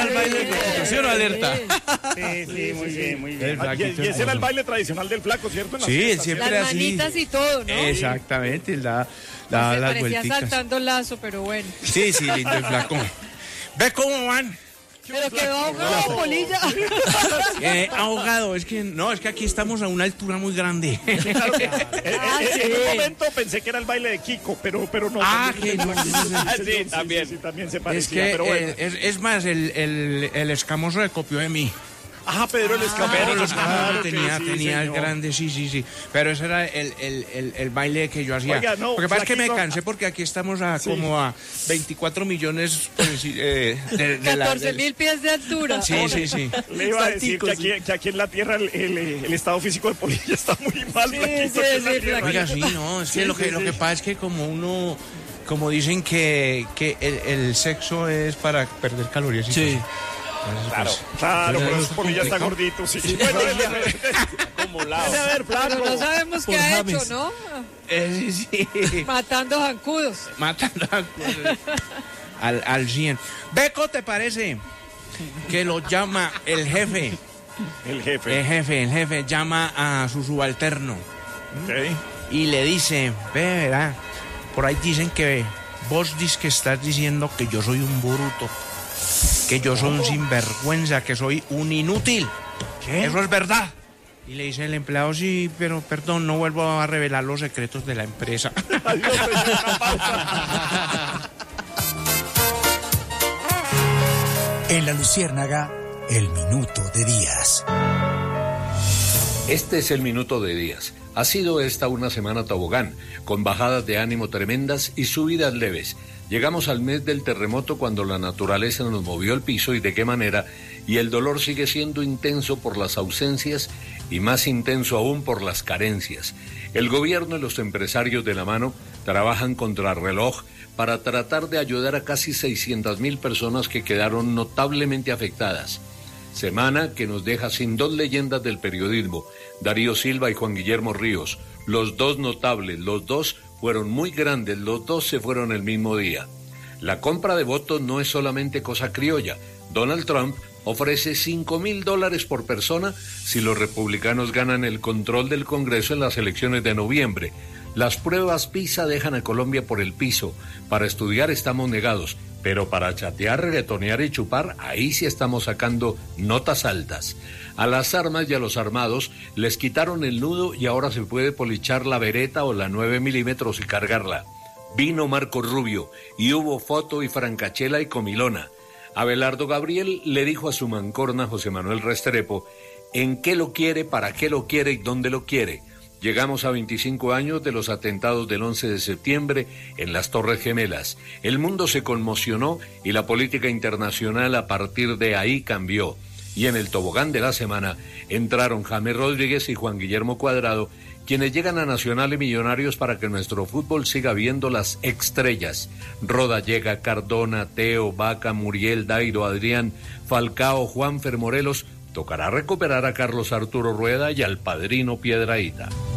era el baile de Constitución, alerta. Sí, muy bien, muy bien. Y ese era el baile tradicional del flaco, ¿cierto? Sí, él siempre Las así. manitas y todo, ¿no? Exactamente, él da Se las parecía vuelticas. saltando lazo, pero bueno. Sí, lindo el flaco. ¿Ves cómo van? Pero quedó ahogado, Polilla. Ahogado, es que aquí estamos a una altura muy grande. Claro, en un momento pensé que era el baile de Kiko, pero no. Que no. Sí, también se Es parecía, que pero bueno. es más, el escamoso le copió de mí. Pedro el Escamero. Pero claro que tenía el señor. grande, sí. Pero ese era el baile que yo hacía. Oiga, no, Lo que pasa es que me flaquito. cansé porque aquí estamos como a 24 millones de 14.000 pies de altura. Sí. Le iba a decir que aquí en la tierra el estado físico de Polilla está muy mal. Sí, flaquito, sí, en la sí, tierra. Oiga, sí, no, es que lo que pasa es que como dicen que el sexo es para perder calorías. Sí. Claro, pero Polilla está gordito, sí. Bueno, acumulado. A ver, Pero flaco. no sabemos qué ha hecho, ¿no? Sí. Matando zancudos. Matando al 100. Beco, ¿te parece que lo llama el jefe? El jefe. El jefe llama a su subalterno Ok. y le dice, verá, por ahí dicen que vos dices que estás diciendo que yo soy un bruto, que yo soy un sinvergüenza, que soy un inútil. ¿Qué? Eso es verdad. Y le dice el empleado, sí, pero perdón, no vuelvo a revelar los secretos de la empresa. Adiós, señor, una pausa. En La Luciérnaga, el minuto de Díaz. Este es el minuto de Díaz. Ha sido esta una semana tobogán, con bajadas de ánimo tremendas y subidas leves. Llegamos al mes del terremoto cuando la naturaleza nos movió el piso y de qué manera, y el dolor sigue siendo intenso por las ausencias y más intenso aún por las carencias. El gobierno y los empresarios de la mano trabajan contrarreloj para tratar de ayudar a casi 600.000 personas que quedaron notablemente afectadas. Semana que nos deja sin dos leyendas del periodismo, Darío Silva y Juan Guillermo Ríos, los dos notables, los dos fueron muy grandes, los dos se fueron el mismo día. La compra de votos no es solamente cosa criolla. Donald Trump ofrece $5,000 por persona si los republicanos ganan el control del Congreso en las elecciones de noviembre. Las pruebas PISA dejan a Colombia por el piso. Para estudiar estamos negados, pero para chatear, reggaetonear y chupar, ahí sí estamos sacando notas altas. A las armas y a los armados les quitaron el nudo y ahora se puede polichar la Beretta o la 9 milímetros y cargarla. Vino Marco Rubio y hubo foto y francachela y comilona. Abelardo Gabriel le dijo a su mancorna José Manuel Restrepo en qué lo quiere, para qué lo quiere y dónde lo quiere. Llegamos a 25 años de los atentados del 11 de septiembre en las Torres Gemelas. El mundo se conmocionó y la política internacional a partir de ahí cambió. Y en el tobogán de la semana entraron James Rodríguez y Juan Guillermo Cuadrado, quienes llegan a Nacional y Millonarios para que nuestro fútbol siga viendo las estrellas. Roda llega, Cardona, Teo, Vaca, Muriel, Dairo, Adrián, Falcao, Juanfer Morelos. Tocará recuperar a Carlos Arturo Rueda y al Padrino Piedrahíta.